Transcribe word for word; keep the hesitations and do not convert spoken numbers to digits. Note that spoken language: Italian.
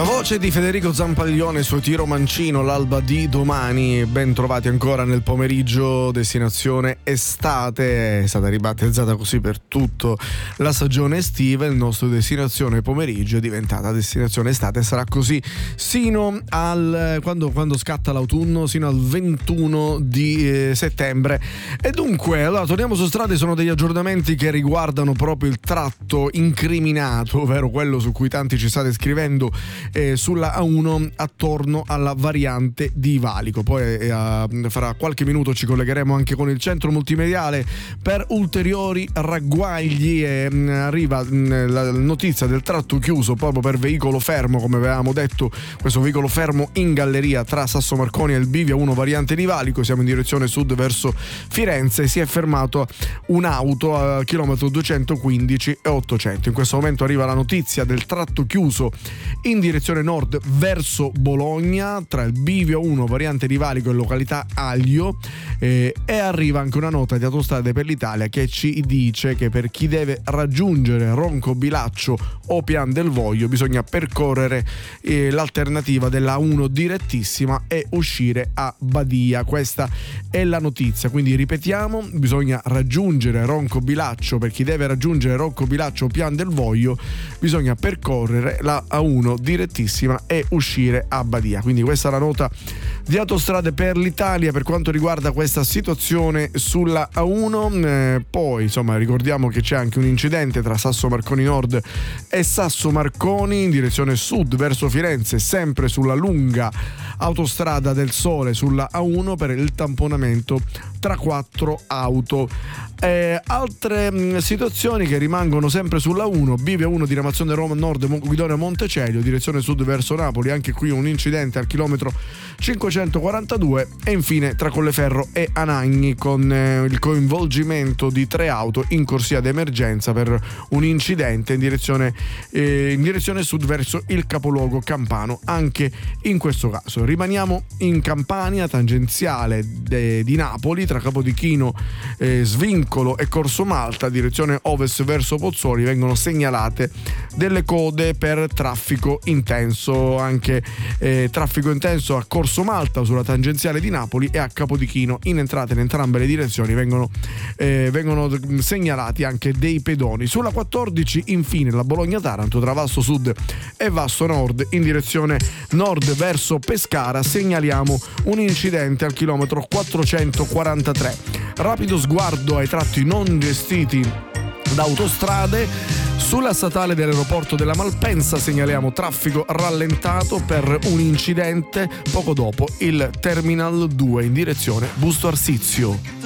La voce di Federico Zampaglione su Tiro Mancino, l'alba di domani. Ben trovati ancora nel pomeriggio. Destinazione estate è stata ribattezzata così per tutta la stagione estiva. Il nostro destinazione pomeriggio è diventata destinazione estate, sarà così sino al quando, quando scatta l'autunno, sino al ventuno di eh, settembre. E dunque, allora torniamo su strade. Sono degli aggiornamenti che riguardano proprio il tratto incriminato, ovvero quello su cui tanti ci state scrivendo, Eh, sulla A uno attorno alla variante di Valico. Poi eh, fra qualche minuto ci collegheremo anche con il centro multimediale per ulteriori ragguagli e mh, arriva mh, la notizia del tratto chiuso proprio per veicolo fermo, come avevamo detto, questo veicolo fermo in galleria tra Sasso Marconi e il Bivio uno variante di Valico. Siamo in direzione sud verso Firenze, si è fermato un'auto a chilometro duecentoquindici e ottocento. In questo momento arriva la notizia del tratto chiuso in direzione nord verso Bologna tra il Bivio uno variante di Valico e località Aglio, eh, e arriva anche una nota di Autostrade per l'Italia che ci dice che per chi deve raggiungere Ronco Bilaccio o Pian del Voglio bisogna percorrere eh, l'alternativa della A uno direttissima e uscire a Badia. Questa è la notizia, quindi ripetiamo: bisogna raggiungere Ronco Bilaccio. Per chi deve raggiungere Ronco Bilaccio o Pian del Voglio bisogna percorrere la A uno direttissima e uscire a Badia. Quindi questa è la nota di Autostrade per l'Italia per quanto riguarda questa situazione sulla A uno. Eh, poi insomma ricordiamo che c'è anche un incidente tra Sasso Marconi Nord e Sasso Marconi in direzione sud verso Firenze, sempre sulla lunga Autostrada del Sole sulla A uno per il tamponamento tra quattro auto. Eh, altre mh, situazioni che rimangono sempre sulla uno: Bivio uno diramazione Roma Nord Guidonia Montecelio direzione sud verso Napoli, anche qui un incidente al chilometro cinquecentoquarantadue. E infine tra Colleferro e Anagni con eh, il coinvolgimento di tre auto in corsia d'emergenza per un incidente in direzione, eh, in direzione sud verso il capoluogo campano. Anche in questo caso rimaniamo in Campania, tangenziale de, di Napoli tra Capodichino, eh, Svincolo e Corso Malta direzione ovest verso Pozzuoli. Vengono segnalate delle code per traffico intenso, anche eh, traffico intenso a Corso Malta sulla tangenziale di Napoli e a Capodichino. In entrata in entrambe le direzioni vengono, eh, vengono segnalati anche dei pedoni. Sulla quattordici infine la Bologna-Taranto tra Vasto Sud e Vasto Nord in direzione nord verso Pescara segnaliamo un incidente al chilometro quattrocentoquarantatré. Rapido sguardo ai tratti non gestiti da Autostrade. Sulla statale dell'aeroporto della Malpensa segnaliamo traffico rallentato per un incidente poco dopo il Terminal due in direzione Busto Arsizio.